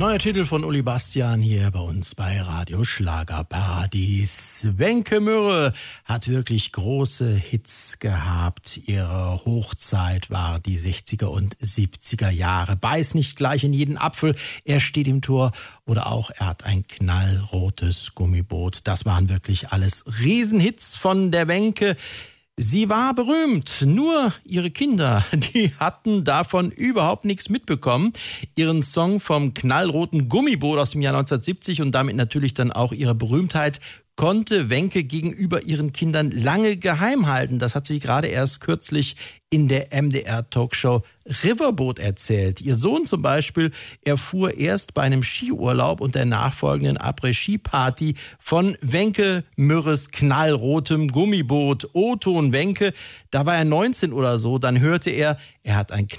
Neuer Titel von Uli Bastian hier bei uns bei Radio Schlagerparadies. Wenke Mürre hat wirklich große Hits gehabt. Ihre Hochzeit war die 60er und 70er Jahre. Beiß nicht gleich in jeden Apfel, er steht im Tor. Oder auch, er hat ein knallrotes Gummiboot. Das waren wirklich alles Riesenhits von der Wenke. Sie war berühmt, nur ihre Kinder, die hatten davon überhaupt nichts mitbekommen. Ihren Song vom knallroten Gummiboot aus dem Jahr 1970 und damit natürlich dann auch ihre Berühmtheit konnte Wenke gegenüber ihren Kindern lange geheim halten. Das hat sie gerade erst kürzlich in der MDR-Talkshow Riverboot erzählt. Ihr Sohn zum Beispiel erfuhr erst bei einem Skiurlaub und der nachfolgenden Après-Ski-Party von Wenke Mürres knallrotem Gummiboot. O-Ton Wenke, da war er 19 oder so, dann hörte er hat ein